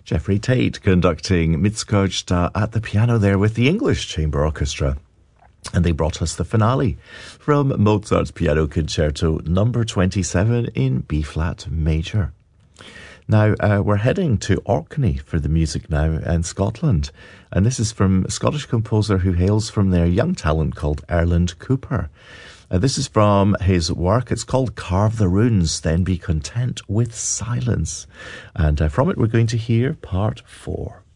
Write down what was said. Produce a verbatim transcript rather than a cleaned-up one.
Jeffrey Tate conducting Mitskojta at the piano there with the English Chamber Orchestra. And they brought us the finale from Mozart's Piano Concerto number twenty-seven in B-flat major. Now, uh, we're heading to Orkney for the music now in Scotland. And this is from a Scottish composer who hails from their young talent called Erland Cooper. Uh, this is from his work. It's called Carve the Runes, Then Be Content with Silence. And uh, from it, we're going to hear part four.